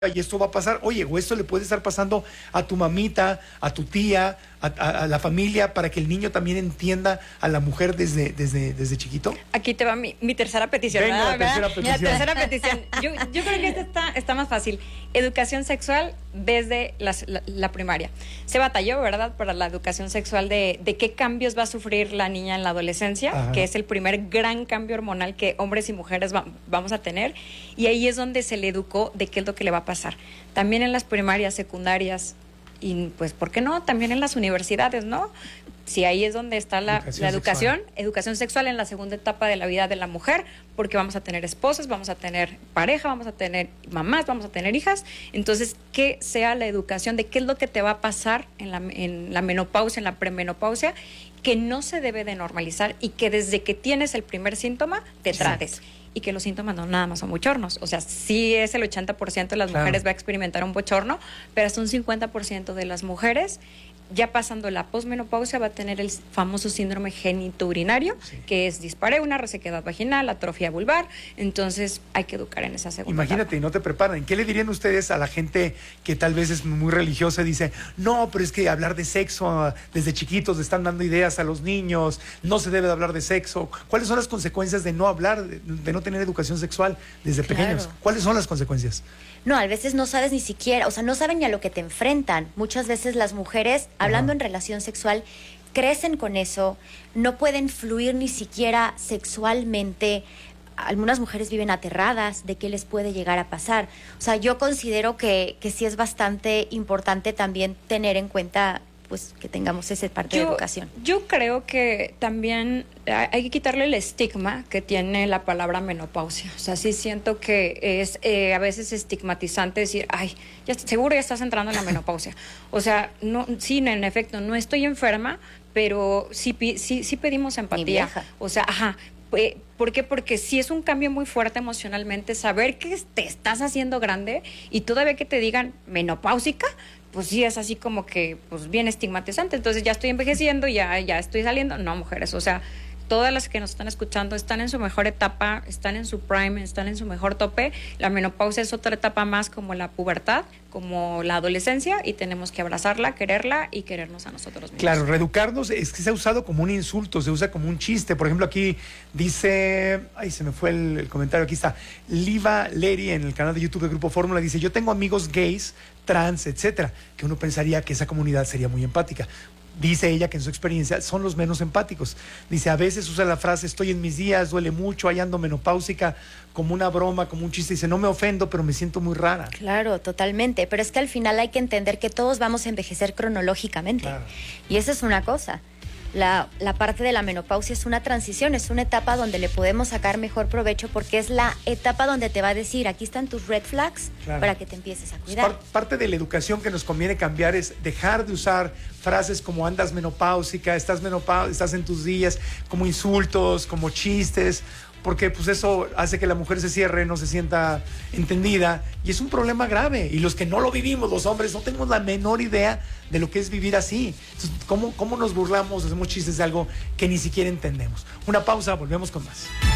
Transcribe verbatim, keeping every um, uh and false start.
y esto va a pasar, oye, o esto le puede estar pasando a tu mamita, a tu tía, a, a, a la familia, para que el niño también entienda a la mujer desde, desde, desde chiquito. Aquí te va mi, mi tercera petición. Venga, ¿verdad? la tercera petición. La tercera petición. Yo, yo creo que esta está, está más fácil. Educación sexual desde las, la, la primaria. Se batalló, ¿verdad?, para la educación sexual de, de qué cambios va a sufrir la niña en la adolescencia, Ajá. que es el primer gran cambio hormonal que hombres y mujeres va, vamos a tener. Y ahí es donde se le educó de qué es lo que le va a pasar. También en las primarias, secundarias y pues, ¿por qué no? También en las universidades, ¿no? Sí, ahí es donde está la educación, la educación sexual. Educación sexual en la segunda etapa de la vida de la mujer, porque vamos a tener esposas, vamos a tener pareja, vamos a tener mamás, vamos a tener hijas. Entonces, que sea la educación de qué es lo que te va a pasar en la, en la menopausia, en la premenopausia, que no se debe de normalizar y que desde que tienes el primer síntoma te trates. Exacto. Y que los síntomas no nada más son bochornos. O sea, sí es el ochenta por ciento de las claro. mujeres va a experimentar un bochorno, pero hasta un cincuenta por ciento de las mujeres, ya pasando la posmenopausia, va a tener el famoso síndrome genitourinario, sí. que es dispareunia, una resequedad vaginal, atrofia vulvar. Entonces, hay que educar en esa segunda Imagínate, etapa. No te preparan. ¿Qué le dirían ustedes a la gente que tal vez es muy religiosa y dice, no, pero es que hablar de sexo desde chiquitos, le están dando ideas a los niños, no se debe de hablar de sexo? ¿Cuáles son las consecuencias de no hablar, de, de no tener educación sexual desde claro. pequeños? ¿Cuáles son las consecuencias? No, a veces no sabes ni siquiera, o sea, no saben ni a lo que te enfrentan. Muchas veces las mujeres, Ajá. hablando en relación sexual, crecen con eso, no pueden fluir ni siquiera sexualmente. Algunas mujeres viven aterradas de qué les puede llegar a pasar. O sea, yo considero que, que sí es bastante importante también tener en cuenta pues que tengamos esa parte yo, de educación. Yo creo que también hay que quitarle el estigma que tiene la palabra menopausia. O sea, sí siento que es eh, a veces estigmatizante decir, ay, ya seguro ya estás entrando en la menopausia. O sea, no, sí, en efecto, no estoy enferma, pero sí, sí, sí pedimos empatía. O sea, ajá. ¿Por qué? Porque sí es un cambio muy fuerte emocionalmente saber que te estás haciendo grande y todavía que te digan menopáusica, pues sí es así como que pues bien estigmatizante. Entonces ya estoy envejeciendo, ya, ya estoy saliendo. No, mujeres, o sea, todas las que nos están escuchando están en su mejor etapa, están en su prime, están en su mejor tope. La menopausia es otra etapa más como la pubertad, como la adolescencia, y tenemos que abrazarla, quererla y querernos a nosotros mismos. Claro, reeducarnos es que se ha usado como un insulto, se usa como un chiste. Por ejemplo, aquí dice, ay, se me fue el, el comentario, aquí está, Liva Leri en el canal de YouTube de Grupo Fórmula, dice, yo tengo amigos gays, trans, etcétera, que uno pensaría que esa comunidad sería muy empática. Dice ella que en su experiencia son los menos empáticos. Dice, a veces usa la frase, estoy en mis días, duele mucho, ahí ando menopáusica, como una broma, como un chiste. Dice, no me ofendo, pero me siento muy rara. Claro, totalmente. Pero es que al final hay que entender que todos vamos a envejecer cronológicamente. Claro. Y esa es una cosa. La, la parte de la menopausia es una transición, es una etapa donde le podemos sacar mejor provecho porque es la etapa donde te va a decir, aquí están tus red flags, claro. para que te empieces a cuidar. Par- parte de la educación que nos conviene cambiar es dejar de usar frases como andas menopáusica, estás menopáusica, estás en tus días, como insultos, como chistes, porque pues eso hace que la mujer se cierre, no se sienta entendida, y es un problema grave. Y los que no lo vivimos, los hombres, no tenemos la menor idea de lo que es vivir así. Entonces, ¿cómo, cómo nos burlamos, hacemos chistes de algo que ni siquiera entendemos? Una pausa, volvemos con más.